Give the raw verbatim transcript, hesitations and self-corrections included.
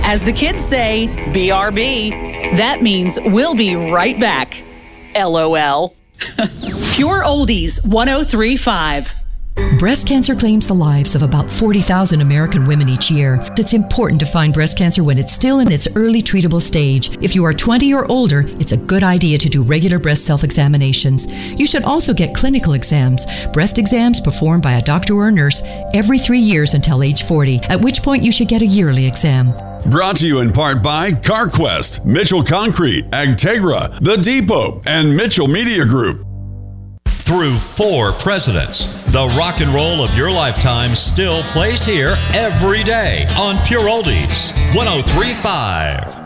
As the kids say, B R B. That means we'll be right back. L O L. Pure Oldies one oh three point five. Breast cancer claims the lives of about forty thousand American women each year. It's important to find breast cancer when it's still in its early treatable stage. If you are twenty or older, it's a good idea to do regular breast self-examinations. You should also get clinical exams, breast exams performed by a doctor or a nurse every three years until age forty, at which point you should get a yearly exam. Brought to you in part by CarQuest, Mitchell Concrete, Agtegra, The Depot, and Mitchell Media Group. Through four presidents, the rock and roll of your lifetime still plays here every day on Pure Oldies one oh three point five.